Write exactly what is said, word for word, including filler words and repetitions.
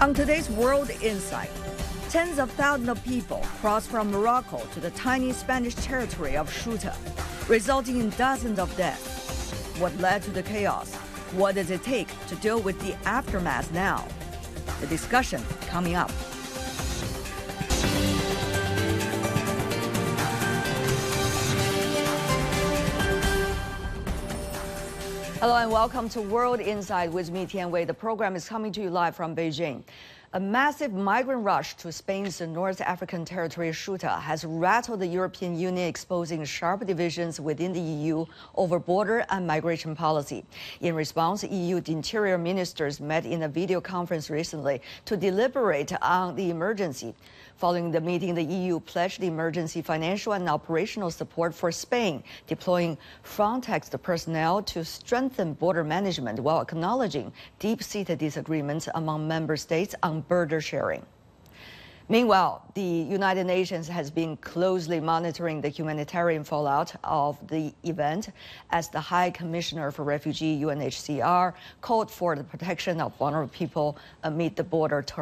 On today's World Insight, tens of thousands of people crossed from Morocco to the tiny Spanish territory of Ceuta, resulting in dozens of deaths. What led to the chaos? What does it take to deal with the aftermath now? The discussion coming up. Hello and welcome to World Insight with me, Tian Wei. The program is coming to you live from Beijing. A massive migrant rush to Spain's North African territory, Ceuta, has rattled the European Union, exposing sharp divisions within the E U over border and migration policy. In response, E U interior ministers met in a video conference recently to deliberate on the emergency. Following the meeting, the E U pledged emergency financial and operational support for Spain, deploying Frontex personnel to strengthen border management while acknowledging deep-seated disagreements among member states on border sharing. Meanwhile, the United Nations has been closely monitoring the humanitarian fallout of the event as the High Commissioner for Refugees, U N H C R, called for the protection of vulnerable people amid the border turmoil.